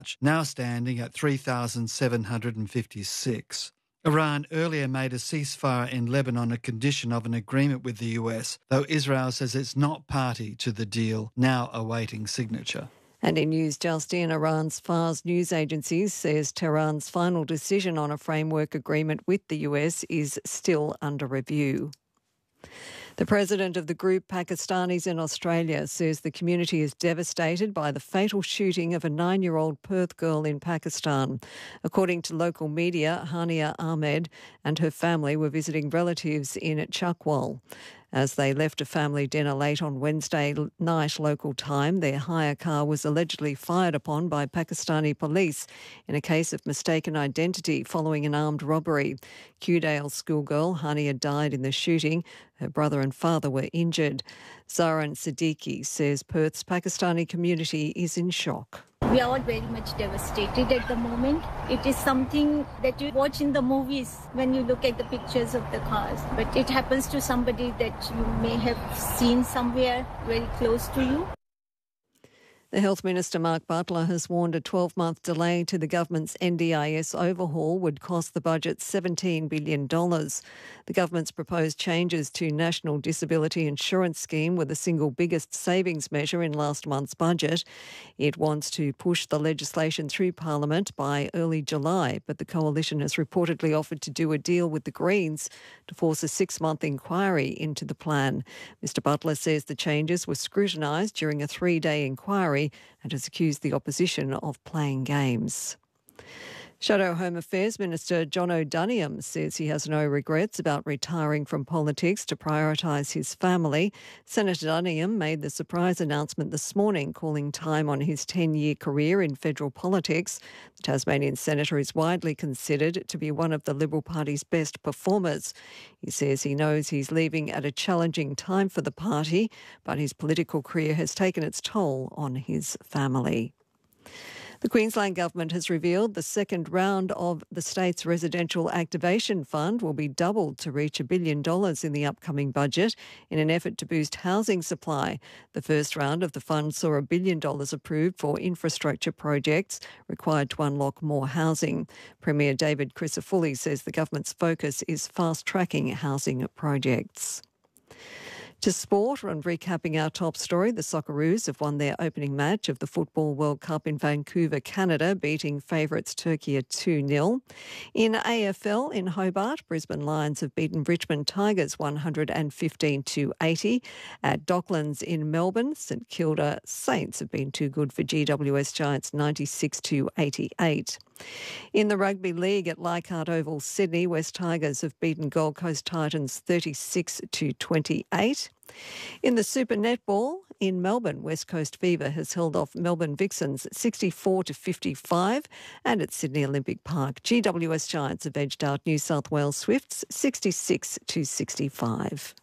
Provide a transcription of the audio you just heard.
now standing at 3,756. Iran earlier made a ceasefire in Lebanon a condition of an agreement with the US, though Israel says it's not party to the deal, now awaiting signature. And in news just in, Iran's Fars news agency says Tehran's final decision on a framework agreement with the US is still under review. The president of the group Pakistanis in Australia says the community is devastated by the fatal shooting of a 9-year-old Perth girl in Pakistan. According to local media, Hania Ahmed and her family were visiting relatives in Chakwal. As they left a family dinner late on Wednesday night local time, their hire car was allegedly fired upon by Pakistani police in a case of mistaken identity following an armed robbery. Kewdale schoolgirl Hania died in the shooting. Her brother and father were injured. Zaran Siddiqui says Perth's Pakistani community is in shock. We are all very much devastated at the moment. It is something that you watch in the movies when you look at the pictures of the cars. But it happens to somebody that you may have seen somewhere very close to you. The Health Minister, Mark Butler, has warned a 12-month delay to the government's NDIS overhaul would cost the budget $17 billion. The government's proposed changes to National Disability Insurance Scheme were the single biggest savings measure in last month's budget. It wants to push the legislation through Parliament by early July, but the coalition has reportedly offered to do a deal with the Greens to force a 6-month inquiry into the plan. Mr Butler says the changes were scrutinised during a 3-day inquiry and has accused the opposition of playing games. Shadow Home Affairs Minister John O'Doniam says he has no regrets about retiring from politics to prioritise his family. Senator Duniam made the surprise announcement this morning, calling time on his 10-year career in federal politics. The Tasmanian senator is widely considered to be one of the Liberal Party's best performers. He says he knows he's leaving at a challenging time for the party, but his political career has taken its toll on his family. The Queensland Government has revealed the second round of the state's Residential Activation Fund will be doubled to reach $1 billion in the upcoming budget in an effort to boost housing supply. The first round of the fund saw $1 billion approved for infrastructure projects required to unlock more housing. Premier David Crisafulli says the government's focus is fast-tracking housing projects. To sport, and recapping our top story, the Socceroos have won their opening match of the Football World Cup in Vancouver, Canada, beating favourites Turkey 2-0. In AFL in Hobart, Brisbane Lions have beaten Richmond Tigers 115-80. At Docklands in Melbourne, St Kilda Saints have been too good for GWS Giants 96-88. In the Rugby League at Leichhardt Oval, Sydney, West Tigers have beaten Gold Coast Titans 36-28. In the Super Netball in Melbourne, West Coast Fever has held off Melbourne Vixens 64-55, and at Sydney Olympic Park, GWS Giants have edged out New South Wales Swifts 66-65.